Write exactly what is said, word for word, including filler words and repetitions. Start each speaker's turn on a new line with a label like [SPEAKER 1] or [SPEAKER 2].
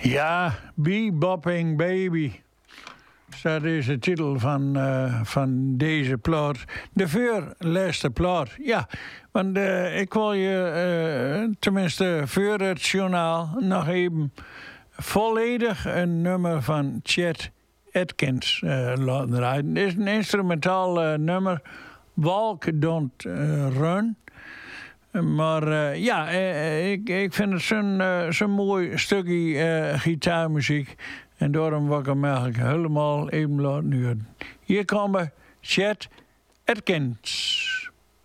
[SPEAKER 1] Ja, Bebopping Baby. Dat is de titel van, uh, van deze plaat. De voorlaatste plaat. Ja, want uh, ik wil je, uh, tenminste voor het journaal, nog even volledig een nummer van Chet Atkins uh, laten rijden. Het is een instrumentaal uh, nummer. Walk, Don't uh, Run. Maar uh, ja, uh, ik, ik vind het zo'n uh, zo'n mooi stukje uh, gitaarmuziek. En daarom wil ik hem eigenlijk helemaal even laten horen. Hier komen Chet Atkins.